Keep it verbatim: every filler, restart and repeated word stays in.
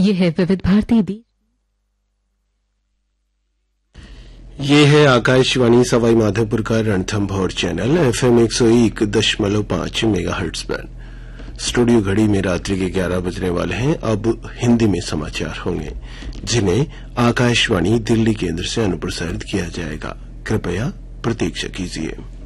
ये है विविध भारती दी ये है आकाशवाणी सवाई माधोपुर का रणथंभौर चैनल एफएम एक सौ एक दशमलव पांच मेगा हर्ट्ज पर। स्टूडियो घड़ी में रात्रि के ग्यारह बजने वाले हैं। अब हिंदी में समाचार होंगे जिन्हें आकाशवाणी दिल्ली केंद्र से अनुप्रसारित किया जाएगा। कृपया प्रतीक्षा कीजिए।